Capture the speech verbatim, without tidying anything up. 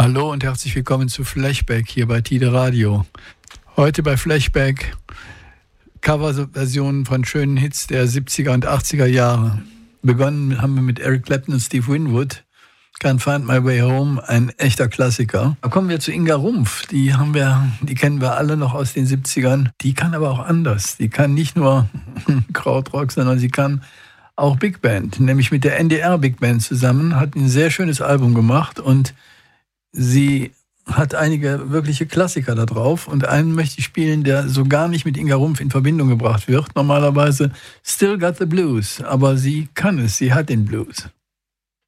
Hallo und herzlich willkommen zu Flashback hier bei Tide Radio. Heute bei Flashback Coverversionen von schönen Hits der siebziger und achtziger Jahre. Begonnen haben wir mit Eric Clapton und Steve Winwood. Can't Find My Way Home, ein echter Klassiker. Da kommen wir zu Inga Rumpf. Die haben wir, die kennen wir alle noch aus den siebzigern. Die kann aber auch anders. Die kann nicht nur Krautrock, sondern sie kann auch Big Band. Nämlich mit der N D R Big Band zusammen. Hat ein sehr schönes Album gemacht und sie hat einige wirkliche Klassiker da drauf. Und einen möchte ich spielen, der so gar nicht mit Inga Rumpf in Verbindung gebracht wird. Normalerweise Still Got the Blues. Aber sie kann es. Sie hat den Blues.